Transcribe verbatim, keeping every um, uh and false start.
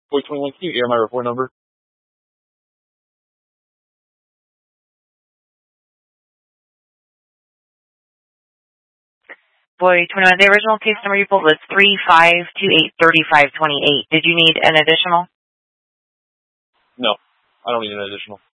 Boy twenty-one, can you air my report number? Boy twenty-one, the original case number you pulled was three five two eight three five two eight. Did you need an additional? No, I don't need an additional.